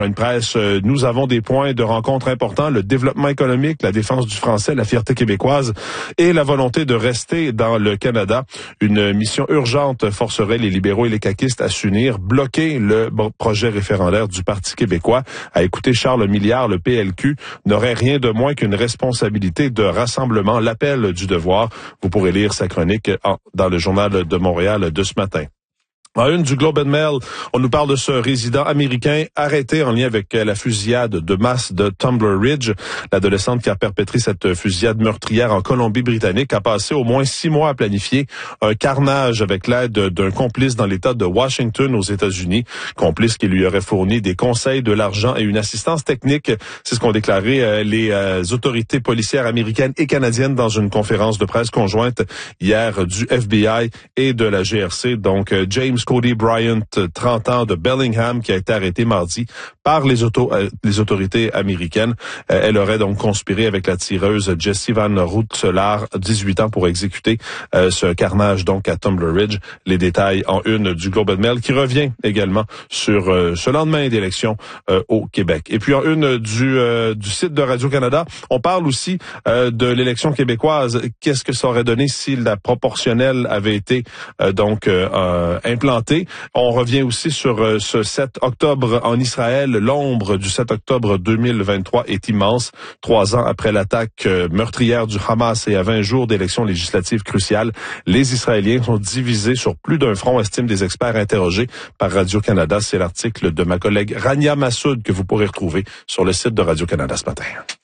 Une presse, nous avons des points de rencontre importants, le développement économique, la défense du français, la fierté québécoise et la volonté de rester dans le Canada. Une mission urgente forcerait les libéraux et les caquistes à s'unir, bloquer le projet référendaire du Parti québécois. À écouter Charles Milliard, le PLQ n'aurait rien de moins qu'une responsabilité de rassemblement, l'appel du devoir. Vous pourrez lire sa chronique dans le Journal de Montréal de ce matin. En une du Globe and Mail, on nous parle de ce résident américain arrêté en lien avec la fusillade de masse de Tumbler Ridge. L'adolescente qui a perpétré cette fusillade meurtrière en Colombie-Britannique a passé au moins 6 mois à planifier un carnage avec l'aide d'un complice dans l'État de Washington aux États-Unis. Complice qui lui aurait fourni des conseils, de l'argent et une assistance technique. C'est ce qu'ont déclaré les autorités policières américaines et canadiennes dans une conférence de presse conjointe hier du FBI et de la GRC. Donc, James Cody Bryant, 30 ans, de Bellingham, qui a été arrêté mardi par les autorités américaines. Elle aurait donc conspiré avec la tireuse Jessie Van Roetselaar, 18 ans, pour exécuter ce carnage donc à Tumbler Ridge. Les détails en une du Globe and Mail, qui revient également sur ce lendemain d'élection au Québec. Et puis en une du site de Radio-Canada, on parle aussi de l'élection québécoise. Qu'est-ce que ça aurait donné si la proportionnelle avait été implantée? On revient aussi sur ce 7 octobre en Israël. L'ombre du 7 octobre 2023 est immense. 3 ans après l'attaque meurtrière du Hamas et à 20 jours d'élections législatives cruciales, les Israéliens sont divisés sur plus d'un front, estiment des experts interrogés par Radio-Canada. C'est l'article de ma collègue Rania Massoud que vous pourrez retrouver sur le site de Radio-Canada ce matin.